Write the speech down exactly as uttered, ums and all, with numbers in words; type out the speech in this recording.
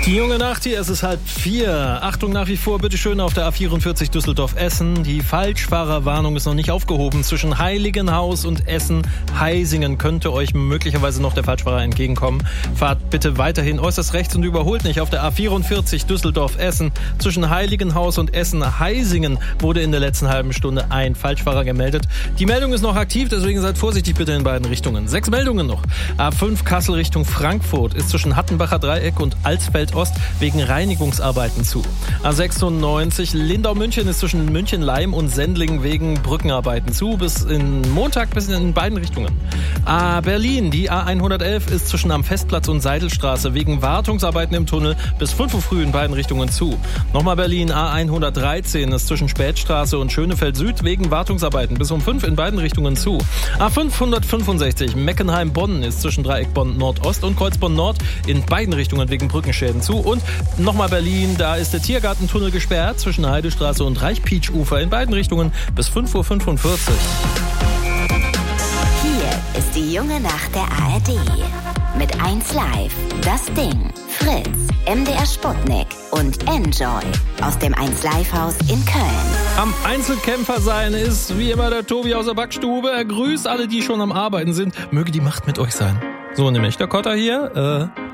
Die junge Nacht hier, es ist halb vier. Achtung nach wie vor, bitteschön auf der A vierundvierzig Düsseldorf-Essen. Die Falschfahrerwarnung ist noch nicht aufgehoben. Zwischen Heiligenhaus und Essen-Heisingen könnte euch möglicherweise noch der Falschfahrer entgegenkommen. Fahrt bitte weiterhin äußerst rechts und überholt nicht. Auf der A vierundvierzig Düsseldorf-Essen zwischen Heiligenhaus und Essen-Heisingen wurde in der letzten halben Stunde ein Falschfahrer gemeldet. Die Meldung ist noch aktiv, deswegen seid vorsichtig bitte in beiden Richtungen. Sechs Meldungen noch. A fünf Kassel Richtung Frankfurt ist zwischen Hattenbacher Dreieck und Alsfeld Ost wegen Reinigungsarbeiten zu. A sechsundneunzig Lindau-München ist zwischen München-Leim und Sendling wegen Brückenarbeiten zu. Bis in Montag bis in beiden Richtungen. A Berlin, die A hundertelf ist zwischen am Festplatz und Seidelstraße wegen Wartungsarbeiten im Tunnel bis fünf Uhr früh in beiden Richtungen zu. Nochmal Berlin, A hundertdreizehn ist zwischen Spätstraße und Schönefeld Süd wegen Wartungsarbeiten bis um fünf in beiden Richtungen zu. A fünfhundertfünfundsechzig Meckenheim-Bonn ist zwischen Dreieck Bonn Nordost und Kreuzbonn Nord in beiden Richtungen wegen Brückenschäden zu. Und nochmal Berlin, da ist der Tiergartentunnel gesperrt zwischen Heidestraße und Reichpietsch-Ufer in beiden Richtungen bis fünf Uhr fünfundvierzig. Hier ist die junge Nacht der A R D. Mit eins Live, Das Ding, Fritz, M D R Sputnik und Enjoy aus dem eins Live Haus in Köln. Am Einzelkämpfer sein ist wie immer der Tobi aus der Backstube. Er grüßt alle, die schon am Arbeiten sind. Möge die Macht mit euch sein. So nämlich der Kotter hier. Äh,